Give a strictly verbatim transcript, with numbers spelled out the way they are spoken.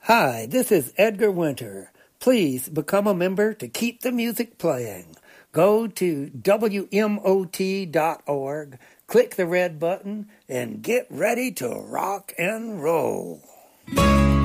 Hi, this is Edgar Winter. Please become a member to keep the music playing. Go to W M O T dot org, click the red button, and get ready to rock and roll.